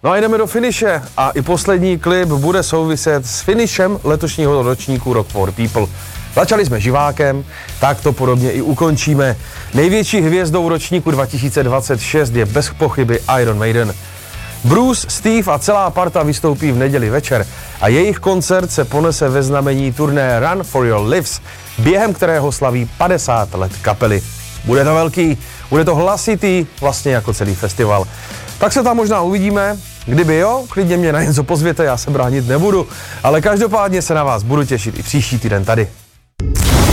No a jdeme do finiše a i poslední klip bude souviset s finišem letošního ročníku Rock for People. Začali jsme živákem, tak to podobně i ukončíme. Největší hvězdou ročníku 2026 je bez pochyby Iron Maiden. Bruce, Steve a celá parta vystoupí v neděli večer a jejich koncert se ponese ve znamení turné Run for Your Lives, během kterého slaví 50 let kapely. Bude to velký, bude to hlasitý, vlastně jako celý festival. Tak se tam možná uvidíme, kdyby jo, klidně mě na něco pozvěte, já se bránit nebudu, ale každopádně se na vás budu těšit i příští týden tady.